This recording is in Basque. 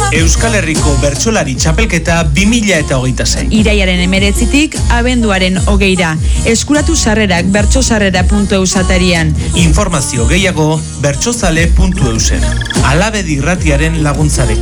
Euskal Herriko Bertsolari Txapelketa 2026. Iraiaren 19tik abenduaren 20ra. Eskuratu sarrerak bertsosarrera.eus atarian. Informazio gehiago bertsozale.eusen. Alabedi irratiaren laguntzarekin.